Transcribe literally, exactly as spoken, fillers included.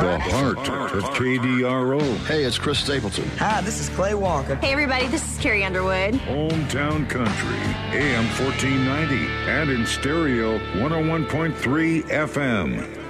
The heart of K D R O. Hey, it's Chris Stapleton. Hi, this is Clay Walker. Hey, everybody, this is Carrie Underwood. Hometown Country, A M fourteen ninety, and in stereo, one oh one point three F M.